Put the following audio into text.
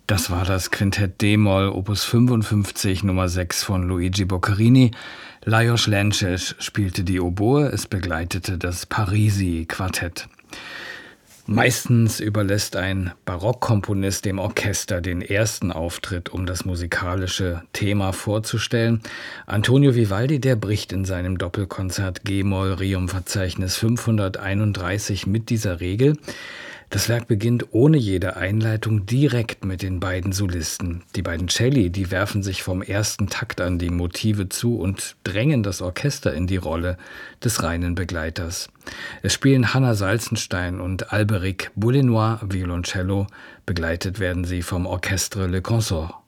Das war das Quintett D-Moll, Opus 55, Nummer 6 von Luigi Boccherini. Lajos Lences spielte die Oboe, es begleitete das Parisi-Quartett. Meistens überlässt ein Barockkomponist dem Orchester den ersten Auftritt, um das musikalische Thema vorzustellen. Antonio Vivaldi, der bricht in seinem Doppelkonzert G-Moll Rerum-Verzeichnis 531 mit dieser Regel. Das Werk beginnt ohne jede Einleitung direkt mit den beiden Solisten. Die beiden Celli, die werfen sich vom ersten Takt an die Motive zu und drängen das Orchester in die Rolle des reinen Begleiters. Es spielen Hanna Salzenstein und Alberic Boulenois Violoncello, begleitet werden sie vom Orchestre Le Consort.